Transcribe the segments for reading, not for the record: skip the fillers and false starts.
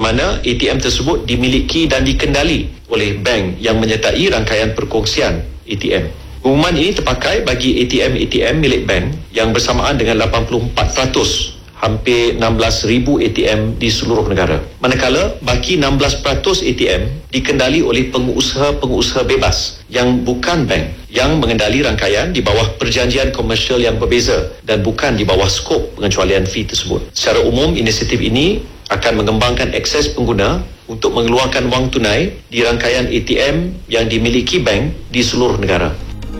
mana ATM tersebut dimiliki dan dikendali oleh bank yang menyertai rangkaian perkongsian ATM. Pengumuman ini terpakai bagi ATM milik bank yang bersamaan dengan 84%, hampir 16,000 ATM di seluruh negara. Manakala baki 16% ATM dikendali oleh pengusaha-pengusaha bebas yang bukan bank, yang mengendali rangkaian di bawah perjanjian komersial yang berbeza dan bukan di bawah skop pengecualian fee tersebut. Secara umum, inisiatif ini akan mengembangkan akses pengguna untuk mengeluarkan wang tunai di rangkaian ATM yang dimiliki bank di seluruh negara.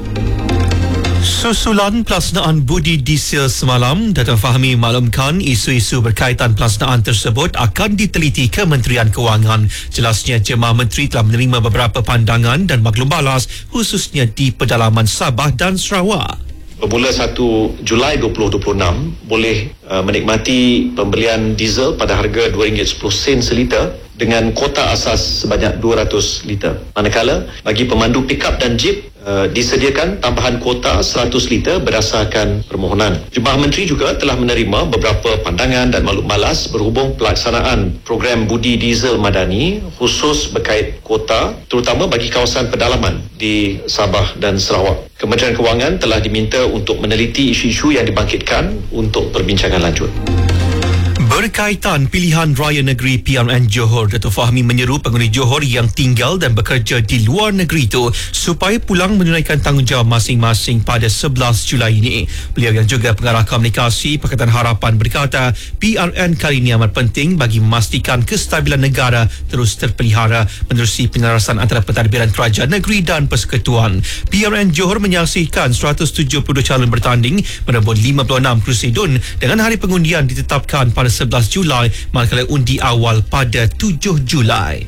Susulan pelaksanaan budi diesel semalam, Dato' Fahmi maklumkan isu-isu berkaitan pelaksanaan tersebut akan diteliti Kementerian Kewangan. Jelasnya jemaah menteri telah menerima beberapa pandangan dan maklum balas khususnya di pedalaman Sabah dan Sarawak. Bermula 1 Julai 2026 boleh menikmati pembelian diesel pada harga RM2.10 seliter dengan kuota asas sebanyak 200 liter. Manakala bagi pemandu pikap dan jeep disediakan tambahan kuota 100 liter berdasarkan permohonan. Jemaah menteri juga telah menerima beberapa pandangan dan maklum balas berhubung pelaksanaan program budi diesel madani khusus berkait kuota terutama bagi kawasan pedalaman di Sabah dan Sarawak. Kementerian Kewangan telah diminta untuk meneliti isu-isu yang dibangkitkan untuk perbincangan lanjut. Berkaitan pilihan raya negeri PRN Johor, Dato' Fahmi menyeru penghuni Johor yang tinggal dan bekerja di luar negeri itu supaya pulang menunaikan tanggungjawab masing-masing pada 11 Julai ini. Beliau yang juga pengarah komunikasi Pakatan Harapan berkata, PRN kali ini amat penting bagi memastikan kestabilan negara terus terpelihara menerusi penyelarasan antara pentadbiran kerajaan negeri dan persekutuan. PRN Johor menyaksikan 172 calon bertanding merebut 56 kerusi DUN dengan hari pengundian ditetapkan pada 11 Julai manakala undi awal pada 7 Julai.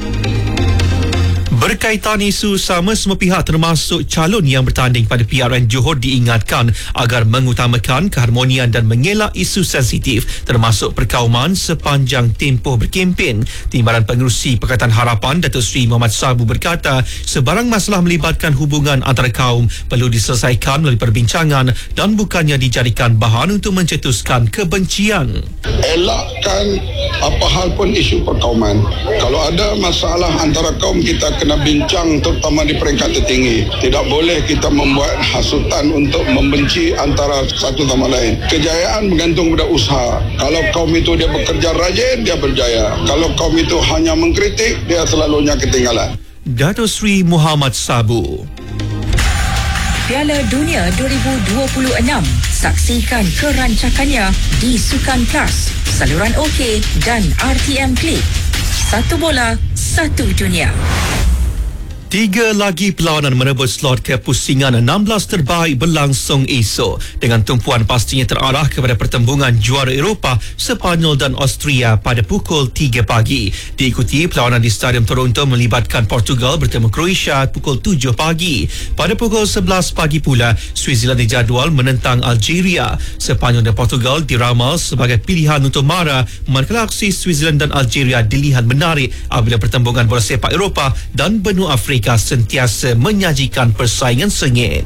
Berkaitan isu sama, semua pihak termasuk calon yang bertanding pada PRN Johor diingatkan agar mengutamakan keharmonian dan mengelak isu sensitif termasuk perkauman sepanjang tempoh berkempen. Timbalan Pengerusi Pakatan Harapan Datuk Seri Muhammad Sabu berkata, sebarang masalah melibatkan hubungan antara kaum perlu diselesaikan melalui perbincangan dan bukannya dijadikan bahan untuk mencetuskan kebencian. Elakkan apa hal pun isu perkauman. Kalau ada masalah antara kaum, kita kena bincang terutama di peringkat tertinggi. Tidak boleh kita membuat hasutan untuk membenci antara satu sama lain. Kejayaan bergantung pada usaha. Kalau kaum itu dia bekerja rajin, dia berjaya. Kalau kaum itu hanya mengkritik, dia selalunya ketinggalan. Datuk Seri Muhammad Sabu. Piala Dunia 2026. Saksikan kerancakannya di Sukan Plus, saluran OK dan RTM Klik. Satu bola, satu dunia. 3 lagi perlawanan merebut slot kepusingan 16 terbaik berlangsung esok dengan tumpuan pastinya terarah kepada pertembungan juara Eropah Sepanyol dan Austria pada pukul 3 pagi. Diikuti perlawanan di Stadium Toronto melibatkan Portugal bertemu Croatia pukul 7 pagi. Pada pukul 11 pagi pula, Switzerland dijadual menentang Algeria. Sepanyol dan Portugal diramal sebagai pilihan untuk mara manakala aksi Switzerland dan Algeria dilihat menarik apabila pertembungan bola sepak Eropah dan benua Afrika sentiasa menyajikan persaingan sengit.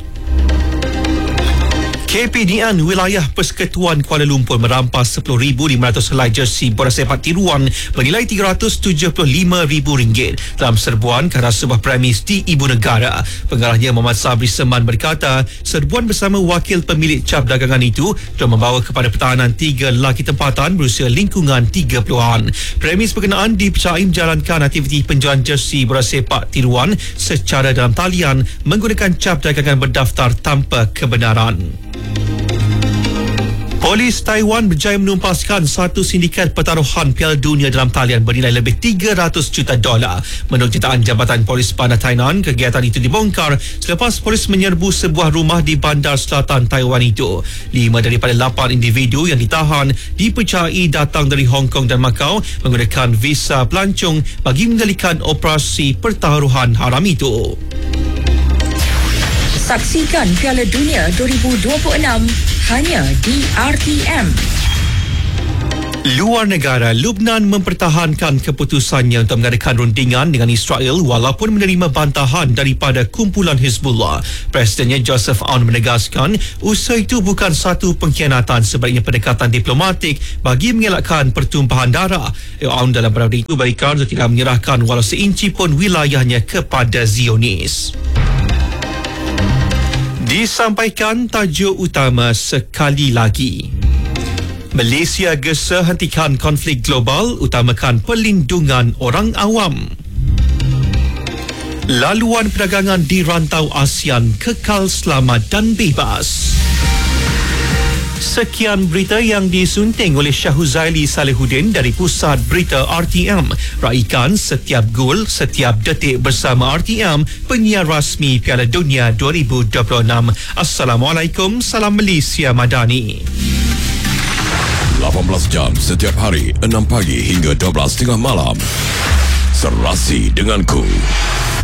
KPDN Wilayah Persekutuan Kuala Lumpur merampas 10,500 helai jersey bola sepak tiruan bernilai RM375,000 dalam serbuan ke arah sebuah premis di Ibu Negara. Pengarahnya Muhammad Sabri Seman berkata, serbuan bersama wakil pemilik cap dagangan itu telah membawa kepada pertahanan 3 lelaki tempatan berusia lingkungan 30-an. Premis berkenaan dipercayai menjalankan aktiviti penjualan jersey bola sepak tiruan secara dalam talian menggunakan cap dagangan berdaftar tanpa kebenaran. Polis Taiwan berjaya menumpaskan satu sindikat pertaruhan Piala Dunia dalam talian bernilai lebih $300 juta. Menurut jutaan Jabatan Polis Bandar Tainan, kegiatan itu dibongkar selepas polis menyerbu sebuah rumah di bandar selatan Taiwan itu. 5 daripada 8 individu yang ditahan dipercayai datang dari Hong Kong dan Macau menggunakan visa pelancong bagi mengendalikan operasi pertaruhan haram itu. Saksikan Piala Dunia 2026 hanya di RTM. Luar negara, Lubnan mempertahankan keputusannya untuk mengadakan rundingan dengan Israel walaupun menerima bantahan daripada kumpulan Hizbullah. Presidennya Joseph Aoun menegaskan usaha itu bukan satu pengkhianatan, sebaliknya pendekatan diplomatik bagi mengelakkan pertumpahan darah. Aoun dalam berada itu berikan untuk tidak menyerahkan walau seinci pun wilayahnya kepada Zionis. Disampaikan tajuk utama sekali lagi. Malaysia gesa hentikan konflik global, utamakan perlindungan orang awam. Laluan perdagangan di rantau ASEAN kekal selamat dan bebas. Sekian berita yang disunting oleh Syahuzaili Salihuddin dari Pusat Berita RTM. Raikan setiap gol, setiap detik bersama RTM, penyiar rasmi Piala Dunia 2026. Assalamualaikum, salam Malaysia Madani. 18 jam setiap hari, 6 pagi hingga 12.30 malam. Serasi denganku.